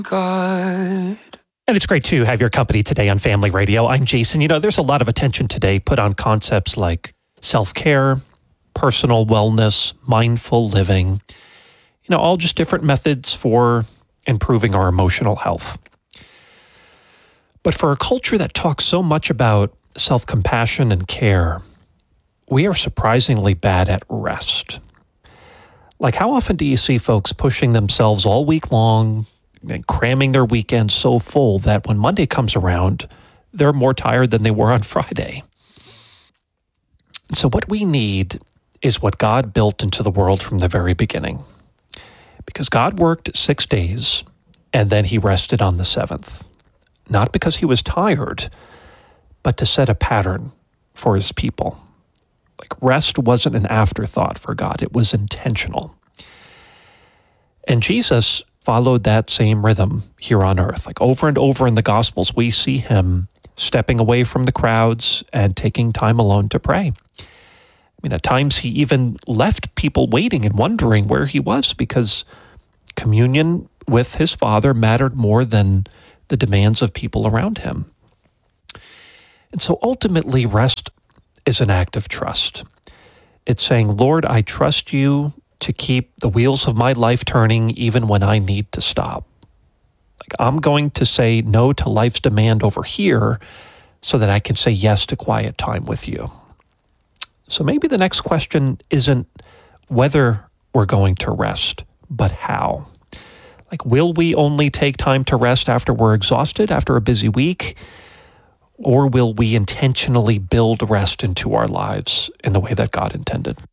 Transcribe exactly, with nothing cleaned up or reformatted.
God. And it's great to have your company today on Family Radio. I'm Jason. You know, there's a lot of attention today put on concepts like self-care, personal wellness, mindful living, you know, all just different methods for improving our emotional health. But for a culture that talks so much about self-compassion and care, we are surprisingly bad at rest. Like, how often do you see folks pushing themselves all week long and cramming their weekends so full that when Monday comes around, they're more tired than they were on Friday? So what we need is what God built into the world from the very beginning. Because God worked six days and then he rested on the seventh. Not because he was tired, but to set a pattern for his people. Like, rest wasn't an afterthought for God. It was intentional. And Jesus followed that same rhythm here on earth. Like, over and over in the Gospels, we see him stepping away from the crowds and taking time alone to pray. I mean, at times he even left people waiting and wondering where he was, because communion with his Father mattered more than the demands of people around him. And so ultimately, rest is an act of trust. It's saying, Lord, I trust you to keep the wheels of my life turning even when I need to stop. Like, I'm going to say no to life's demand over here so that I can say yes to quiet time with you. So maybe the next question isn't whether we're going to rest, but how. Like, will we only take time to rest after we're exhausted, after a busy week? Or will we intentionally build rest into our lives in the way that God intended?